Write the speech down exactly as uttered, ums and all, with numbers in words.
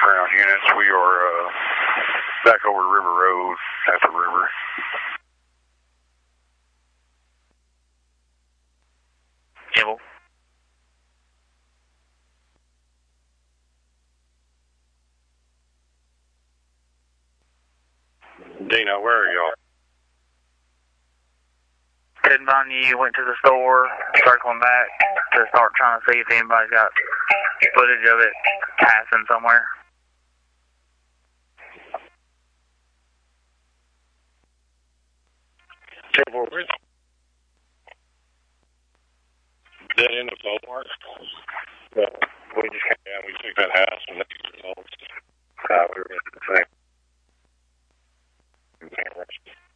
ground units. We are uh, back over River Road at the river. Kimball. Dino, where are y'all? Ted Bundy went to the store, circling back to start trying to see if anybody's got footage of it passing somewhere. Table with dead end of Walmart. But we just came down, we took that house and the results. Uh, we were in the same.